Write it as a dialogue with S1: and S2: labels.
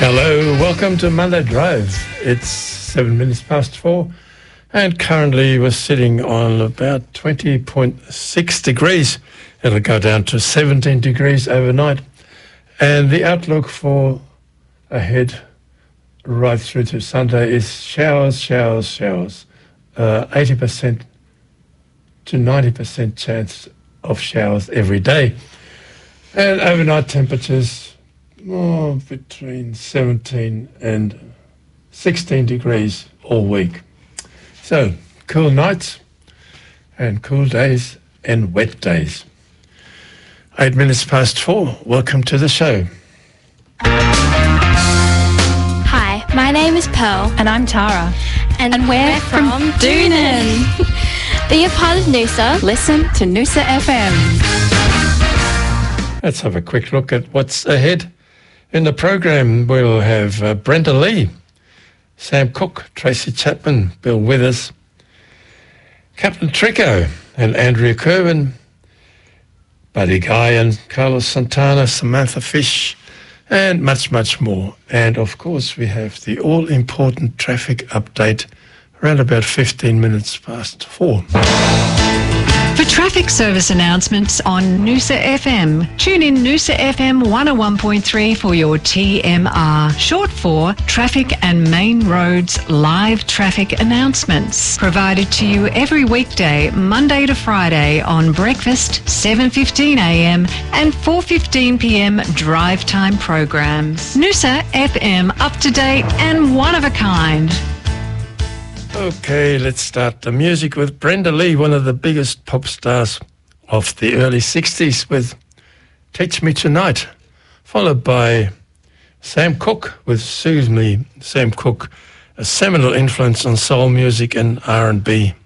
S1: Hello, welcome to Monday Drive. It's 7 minutes past 4 and currently we're sitting on about 20.6 degrees. It'll go down to 17 degrees overnight. And the outlook for ahead right through to Sunday is showers. 80% to 90% chance of showers every day. And overnight temperatures between 17 and 16 degrees all week. So, cool nights and cool days and wet days. 8 minutes past 4. Welcome to the show.
S2: Hi, my name is Pearl.
S3: And I'm Tara.
S2: And we're from Doonan. Are you part of Noosa?
S3: Listen to Noosa FM.
S1: Let's have a quick look at what's ahead. In the program, we'll have Brenda Lee, Sam Cook, Tracy Chapman, Bill Withers, Captain Tricko and Andrea Kerwin, Buddy Guy and Carlos Santana, Samantha Fish, and much, much more. And, of course, we have the all-important traffic update around about 15 minutes past 4.
S4: For traffic service announcements on Noosa FM, tune in Noosa FM 101.3 for your TMR, short for Traffic and Main Roads Live Traffic Announcements, provided to you every weekday, Monday to Friday on breakfast, 7:15am and 4:15pm drive time programs. Noosa FM, up to date and one of a kind.
S1: Okay, let's start the music with Brenda Lee, one of the biggest pop stars of the early 60s, with Teach Me Tonight, followed by Sam Cooke with Soothe Me. Sam Cooke, a seminal influence on soul music and R&B.